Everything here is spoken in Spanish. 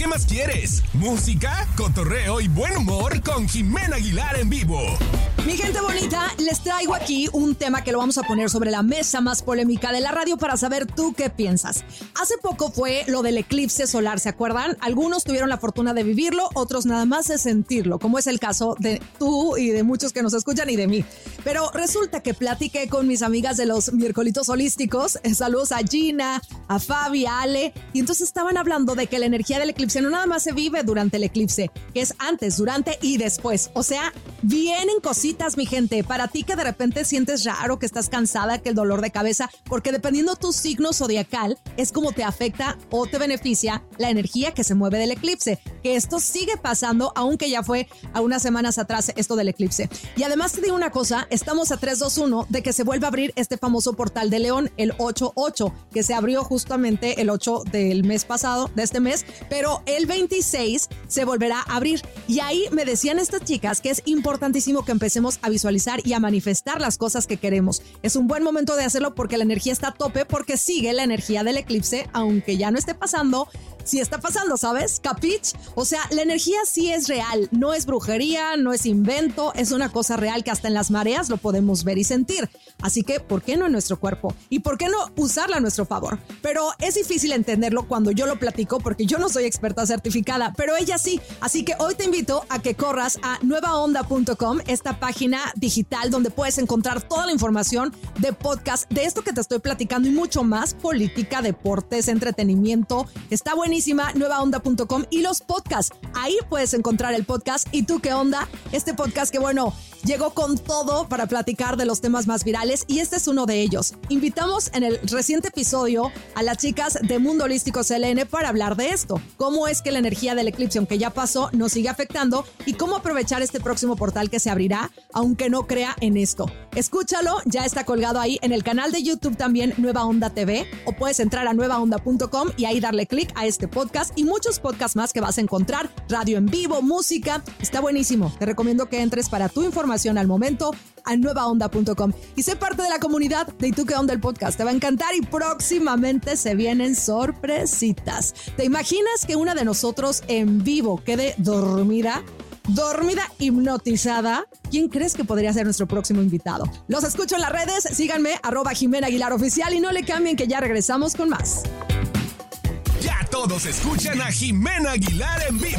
más quieres? Música, cotorreo y buen humor con Jimena Aguilar en vivo. Mi gente bonita, les traigo aquí un tema que lo vamos a poner sobre la mesa más polémica de la radio para saber tú qué piensas. Hace poco fue lo del eclipse solar, ¿se acuerdan? Algunos tuvieron la fortuna de vivirlo, otros nada más de sentirlo, como es el caso de tú y de muchos que nos escuchan y de mí. Pero resulta que platiqué con mis amigas de los miércolitos holísticos. Saludos a Gina, a Fabi, a Ale. Y entonces estaban hablando de que la energía del eclipse no nada más se vive durante el eclipse, que es antes, durante y después. O sea, vienen cositas, mi gente, para ti que de repente sientes raro, que estás cansada, que el dolor de cabeza, porque dependiendo tu signo zodiacal es como te afecta o te beneficia la energía que se mueve del eclipse, que esto sigue pasando, aunque ya fue a unas semanas atrás esto del eclipse. Y además te digo una cosa, estamos a 3-2-1 de que se vuelva a abrir este famoso portal de León, el 8-8, que se abrió justamente el 8 del mes pasado, de este mes, pero el 26 se volverá a abrir. Y ahí me decían estas chicas que es importantísimo que empecemos a visualizar y a manifestar las cosas que queremos. Es un buen momento de hacerlo porque la energía está a tope, porque sigue la energía del eclipse, aunque ya no esté pasando. Sí está pasando, ¿sabes? ¿Capich? O sea, la energía sí es real, no es brujería, no es invento, es una cosa real que hasta en las mareas lo podemos ver y sentir. Así que, ¿por qué no en nuestro cuerpo? ¿Y por qué no usarla a nuestro favor? Pero es difícil entenderlo cuando yo lo platico porque yo no soy experta certificada, pero ella sí. Así que hoy te invito a que corras a nuevaonda.com, esta página digital donde puedes encontrar toda la información de podcast, de esto que te estoy platicando y mucho más, política, deportes, entretenimiento. Está buenísima, nuevaonda.com y los podcasts. Ahí puedes encontrar el podcast. ¿Y tú qué onda? Este podcast que, bueno, llegó con todo para platicar de los temas más virales y este es uno de ellos. Invitamos en el reciente episodio a las chicas de Mundo Holístico CLN para hablar de esto. Cómo es que la energía del eclipse, aunque ya pasó, nos sigue afectando y cómo aprovechar este próximo portal que se abrirá, aunque no crea en esto. Escúchalo, ya está colgado ahí en el canal de YouTube también, Nueva Onda TV, o puedes entrar a nuevaonda.com y ahí darle clic a este podcast y muchos podcasts más que vas a encontrar, radio en vivo, música, está buenísimo. Te recomiendo que entres para tu información al momento a nuevaonda.com y sé parte de la comunidad de ¿Y tú qué onda? El podcast. Te va a encantar y próximamente se vienen sorpresitas. ¿Te imaginas que una de nosotros en vivo quede dormida, hipnotizada? ¿Quién crees que podría ser nuestro próximo invitado? Los escucho en las redes, síganme, @Jimena Aguilar Oficial y no le cambien que ya regresamos con más. Ya todos escuchan a Jimena Aguilar en vivo.